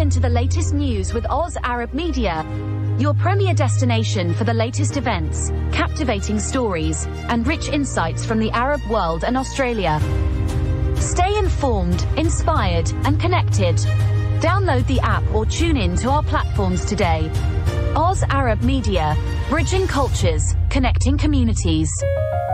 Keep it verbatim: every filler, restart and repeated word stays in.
into the latest news with Oz Arab Media, your premier destination for the latest events, captivating stories, and rich insights from the Arab world and Australia. Stay informed, inspired, and connected. Download the app or tune in to our platforms today. Oz Arab Media, bridging cultures, connecting communities.